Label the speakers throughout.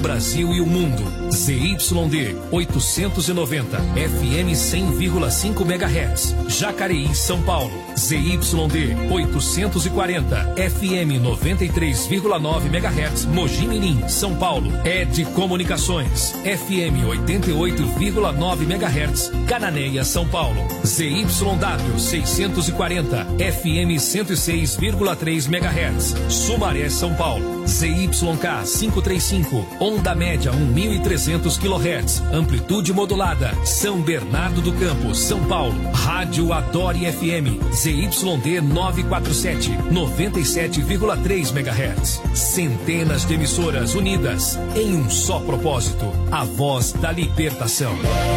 Speaker 1: Brasil e o mundo. ZYD 890, FM 100,5 MHz, Jacareí, São Paulo. ZYD 840, FM 93,9 MHz, Mogi Mirim, São Paulo. ED Comunicações, FM 88,9 MHz, Cananéia, São Paulo. ZYW 640, FM 106,3 MHz, Sumaré, São Paulo. ZYK 535, onda média 1.300 kHz, amplitude modulada, São Bernardo do Campo, São Paulo. Rádio Adore FM, ZYD 947, 97,3 MHz. Centenas de emissoras unidas em um só propósito, a voz da libertação.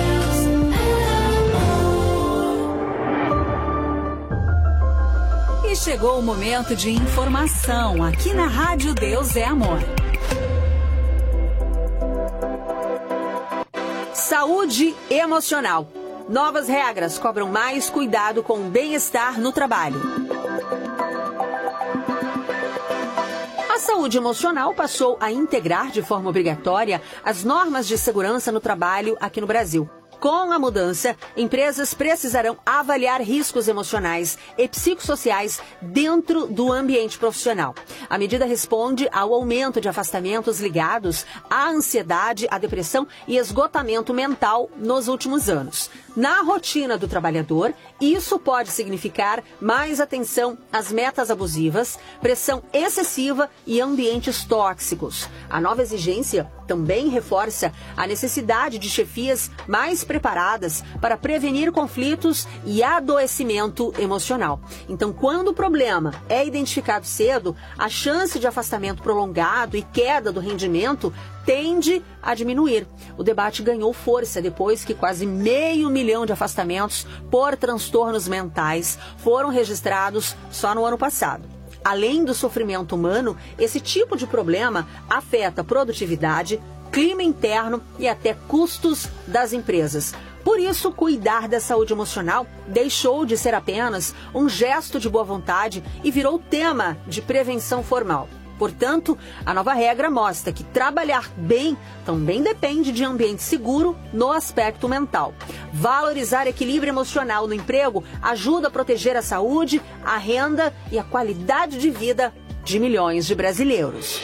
Speaker 2: E chegou o momento de informação aqui na Rádio Deus é Amor. Saúde emocional. Novas regras cobram mais cuidado com o bem-estar no trabalho. A saúde emocional passou a integrar de forma obrigatória as normas de segurança no trabalho aqui no Brasil. Com a mudança, empresas precisarão avaliar riscos emocionais e psicossociais dentro do ambiente profissional. A medida responde ao aumento de afastamentos ligados à ansiedade, à depressão e esgotamento mental nos últimos anos. Na rotina do trabalhador, isso pode significar mais atenção às metas abusivas, pressão excessiva e ambientes tóxicos. A nova exigência também reforça a necessidade de chefias mais preparadas para prevenir conflitos e adoecimento emocional. Então, quando o problema é identificado cedo, a chance de afastamento prolongado e queda do rendimento tende a diminuir. O debate ganhou força depois que quase 500 mil de afastamentos por transtornos mentais foram registrados só no ano passado. Além do sofrimento humano, esse tipo de problema afeta a produtividade, clima interno e até custos das empresas. Por isso, cuidar da saúde emocional deixou de ser apenas um gesto de boa vontade e virou tema de prevenção formal. Portanto, a nova regra mostra que trabalhar bem também depende de ambiente seguro no aspecto mental. Valorizar equilíbrio emocional no emprego ajuda a proteger a saúde, a renda e a qualidade de vida de milhões de brasileiros.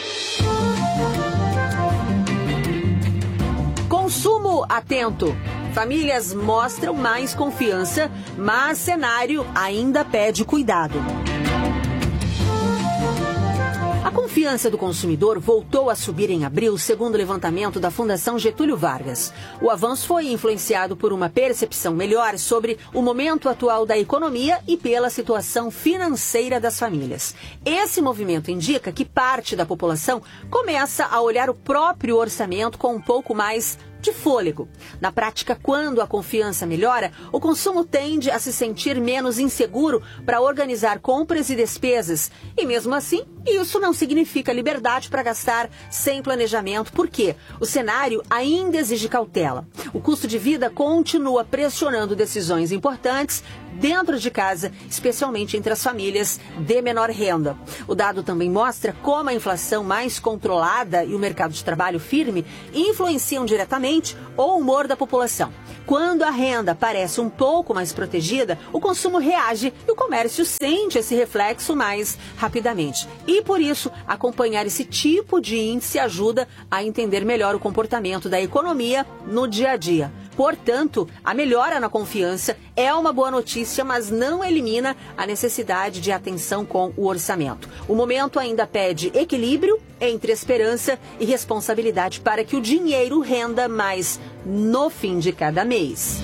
Speaker 2: Consumo atento. Famílias mostram mais confiança, mas cenário ainda pede cuidado. A confiança do consumidor voltou a subir em abril, segundo o levantamento da Fundação Getúlio Vargas. O avanço foi influenciado por uma percepção melhor sobre o momento atual da economia e pela situação financeira das famílias. Esse movimento indica que parte da população começa a olhar o próprio orçamento com um pouco mais de fôlego. Na prática, quando a confiança melhora, o consumo tende a se sentir menos inseguro para organizar compras e despesas. E mesmo assim, isso não significa liberdade para gastar sem planejamento, porque o cenário ainda exige cautela. O custo de vida continua pressionando decisões importantes dentro de casa, especialmente entre as famílias de menor renda. O dado também mostra como a inflação mais controlada e o mercado de trabalho firme influenciam diretamente o humor da população. Quando a renda parece um pouco mais protegida, o consumo reage e o comércio sente esse reflexo mais rapidamente. E por isso, acompanhar esse tipo de índice ajuda a entender melhor o comportamento da economia no dia a dia. Portanto, a melhora na confiança é uma boa notícia, mas não elimina a necessidade de atenção com o orçamento. O momento ainda pede equilíbrio entre esperança e responsabilidade para que o dinheiro renda mais no fim de cada mês.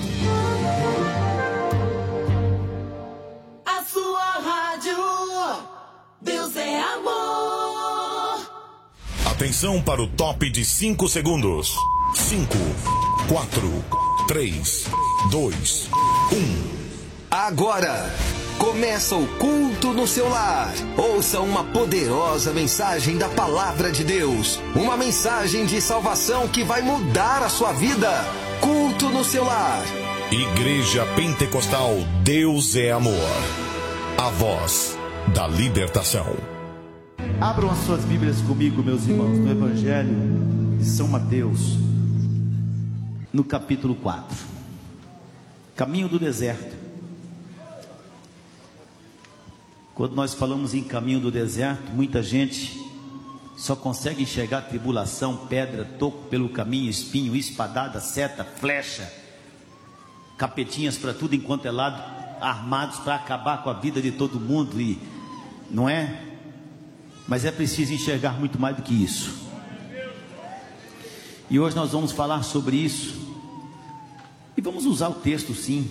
Speaker 3: A sua rádio, Deus é amor.
Speaker 4: Atenção para o top de 5 segundos. 5, 4, 3, 2, 1.
Speaker 5: Agora começa o culto no seu lar. Ouça uma poderosa mensagem da palavra de Deus. Uma mensagem de salvação que vai mudar a sua vida. Culto no seu lar.
Speaker 4: Igreja Pentecostal Deus é Amor. A voz da libertação.
Speaker 6: Abram as suas Bíblias comigo, meus irmãos, no Evangelho de São Mateus, no capítulo 4, caminho do deserto. Quando nós falamos em caminho do deserto, muita gente só consegue enxergar tribulação, pedra, toco pelo caminho, espinho, espadada, seta, flecha, capetinhas para tudo enquanto é lado, armados para acabar com a vida de todo mundo, e não é? Mas é preciso enxergar muito mais do que isso. E hoje nós vamos falar sobre isso, e vamos usar o texto sim,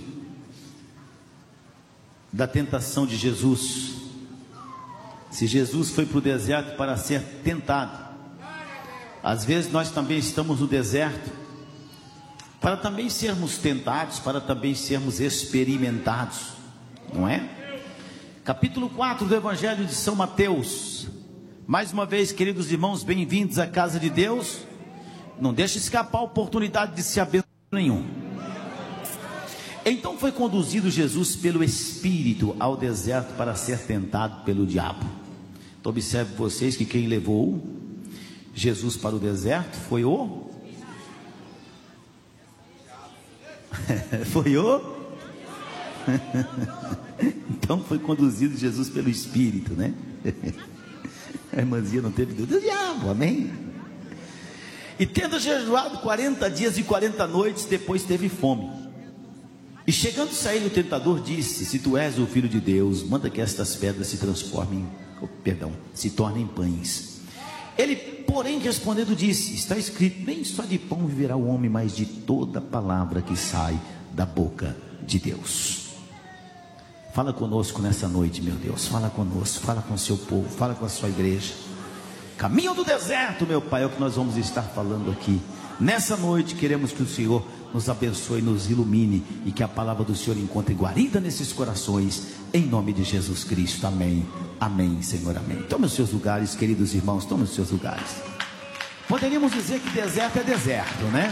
Speaker 6: da tentação de Jesus. Se Jesus foi para o deserto para ser tentado, às vezes nós também estamos no deserto para também sermos tentados, para também sermos experimentados, não é? Capítulo 4 do Evangelho de São Mateus. Mais uma vez, queridos irmãos, bem-vindos à casa de Deus. Não deixe escapar a oportunidade de se abençoar nenhum. Então foi conduzido Jesus pelo Espírito ao deserto para ser tentado pelo diabo. Então observe vocês que quem levou Jesus para o deserto foi o... foi o... Então foi conduzido Jesus pelo Espírito, né? A irmãzinha não teve dúvida, do diabo, amém? E tendo jejuado 40 dias e 40 noites, depois teve fome. E chegando-se a ele o tentador disse: se tu és o filho de Deus, manda que estas pedras se tornem pães. Ele, porém, respondendo disse: está escrito, nem só de pão viverá o homem, mas de toda palavra que sai da boca de Deus. Fala conosco nessa noite, meu Deus, fala conosco, fala com o seu povo, fala com a sua igreja. Caminho do deserto, meu Pai, é o que nós vamos estar falando aqui. Nessa noite queremos que o Senhor nos abençoe, nos ilumine, e que a palavra do Senhor encontre guarida nesses corações, em nome de Jesus Cristo, amém, amém, Senhor, amém. Tome os seus lugares, queridos irmãos, tome os seus lugares. Poderíamos dizer que deserto é deserto, né?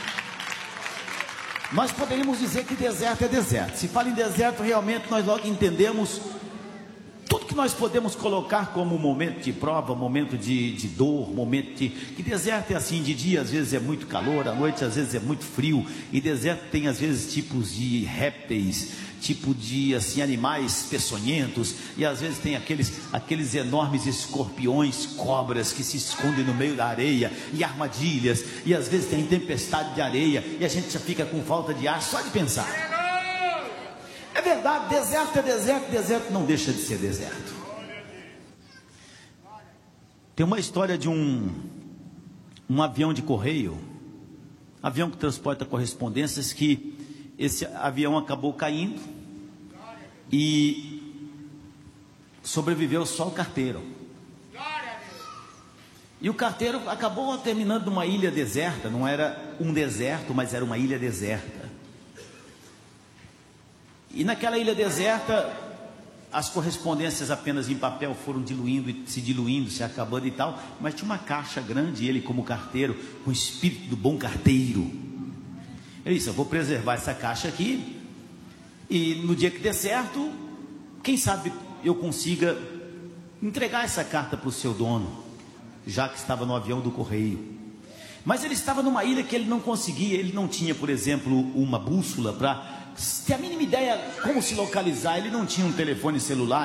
Speaker 6: Nós poderíamos dizer que deserto é deserto. Se fala em deserto, realmente nós logo entendemos tudo que nós podemos colocar como momento de prova, momento de dor, momento de... Que deserto é assim, de dia às vezes é muito calor, à noite às vezes é muito frio. E deserto tem às vezes tipos de répteis, tipo de assim, animais peçonhentos. E às vezes tem aqueles enormes escorpiões, cobras que se escondem no meio da areia, e armadilhas. E às vezes tem tempestade de areia, e a gente já fica com falta de ar só de pensar. É verdade, deserto é deserto, deserto não deixa de ser deserto. Tem uma história de um avião de correio, avião que transporta correspondências, que esse avião acabou caindo e sobreviveu só o carteiro. E o carteiro acabou terminando numa ilha deserta, não era um deserto, mas era uma ilha deserta. E naquela ilha deserta, as correspondências apenas em papel foram diluindo, se acabando e tal, mas tinha uma caixa grande, e ele como carteiro, com o espírito do bom carteiro, ele disse: eu vou preservar essa caixa aqui, e no dia que der certo, quem sabe eu consiga entregar essa carta para o seu dono, já que estava no avião do correio. Mas ele estava numa ilha que ele não conseguia, ele não tinha, por exemplo, uma bússola para ter a mínima ideia como se localizar, ele não tinha um telefone celular.